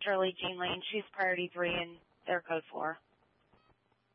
Charlie Jean Lane. She's priority 3 and they're code 4.